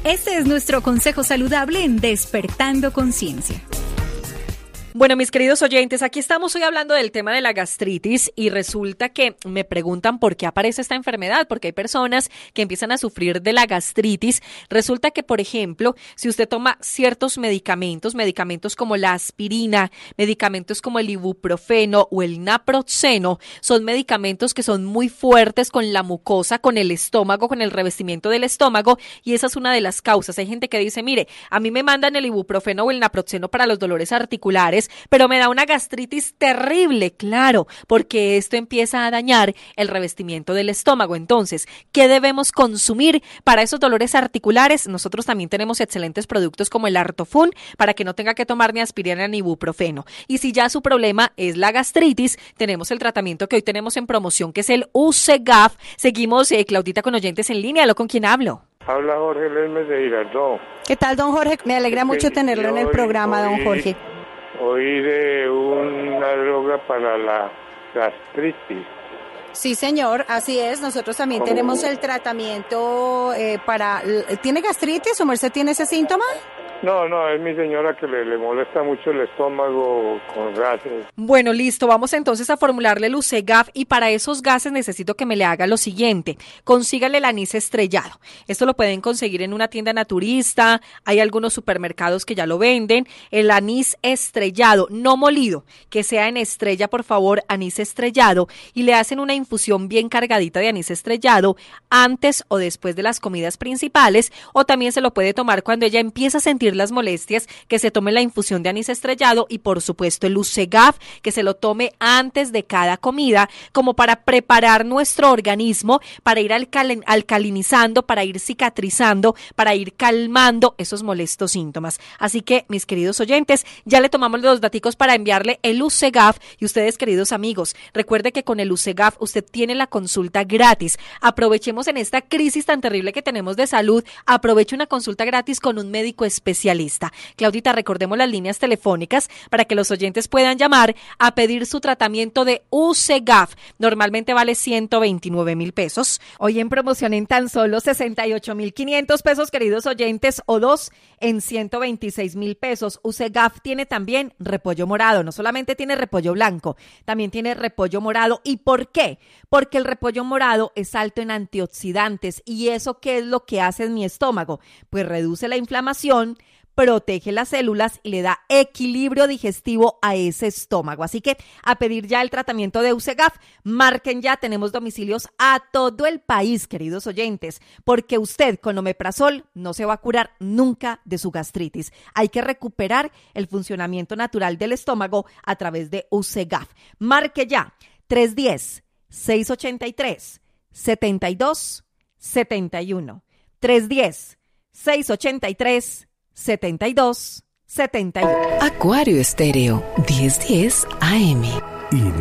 Este es nuestro consejo saludable en Despertando Conciencia. Bueno, mis queridos oyentes, aquí estamos hoy hablando del tema de la gastritis y resulta que me preguntan por qué aparece esta enfermedad, porque hay personas que empiezan a sufrir de la gastritis. Resulta que, por ejemplo, si usted toma ciertos medicamentos como la aspirina, medicamentos como el ibuprofeno o el naproxeno, son medicamentos que son muy fuertes con la mucosa, con el estómago, con el revestimiento del estómago, y esa es una de las causas. Hay gente que dice, mire, a mí me mandan el ibuprofeno o el naproxeno para los dolores articulares, pero me da una gastritis terrible, claro, porque esto empieza a dañar el revestimiento del estómago. Entonces, ¿qué debemos consumir para esos dolores articulares? Nosotros también tenemos excelentes productos como el Artofun para que no tenga que tomar ni aspirina ni ibuprofeno. Y si ya su problema es la gastritis, tenemos el tratamiento que hoy tenemos en promoción, que es el UCGAF. Seguimos, Claudita, con oyentes en línea. ¿Con quién hablo? Habla Jorge Lesmes de Girardot. ¿Qué tal, don Jorge? Me alegra mucho tenerlo en el programa, don Jorge. Oí de una droga para la gastritis. Sí, señor, así es. Nosotros también tenemos el tratamiento para... ¿Tiene gastritis? ¿Su merced tiene ese síntoma? No, es mi señora que le molesta mucho el estómago con gases. Bueno, listo, vamos entonces a formularle el UCGAF y para esos gases necesito que me le haga lo siguiente. Consígale el anís estrellado. Esto lo pueden conseguir en una tienda naturista, hay algunos supermercados que ya lo venden. El anís estrellado, no molido, que sea en estrella, por favor, anís estrellado, y le hacen una infusión bien cargadita de anís estrellado antes o después de las comidas principales, o también se lo puede tomar cuando ella empieza a sentir las molestias, que se tome la infusión de anís estrellado y por supuesto el UCGAF, que se lo tome antes de cada comida, como para preparar nuestro organismo, para ir alcalinizando, para ir cicatrizando, para ir calmando esos molestos síntomas. Así que, mis queridos oyentes, ya le tomamos los daticos para enviarle el UCGAF y ustedes, queridos amigos, recuerde que con el UCGAF usted tiene la consulta gratis. Aprovechemos en esta crisis tan terrible que tenemos de salud, aproveche una consulta gratis con un médico especialista. Claudita, recordemos las líneas telefónicas para que los oyentes puedan llamar a pedir su tratamiento de UCGAF. Normalmente vale 129,000 pesos. Hoy en promoción en tan solo 68,500 pesos, queridos oyentes, o 2 en 126,000 pesos. UCGAF tiene también repollo morado. No solamente tiene repollo blanco, también tiene repollo morado. ¿Y por qué? Porque el repollo morado es alto en antioxidantes. ¿Y eso qué es lo que hace en mi estómago? Pues reduce la inflamación, protege las células y le da equilibrio digestivo a ese estómago. Así que a pedir ya el tratamiento de UCGAF, marquen ya, tenemos domicilios a todo el país, queridos oyentes, porque usted con omeprazol no se va a curar nunca de su gastritis. Hay que recuperar el funcionamiento natural del estómago a través de UCGAF. Marque ya, 310-683-7271. 310-683-7271. Acuario Estéreo 1010 AM.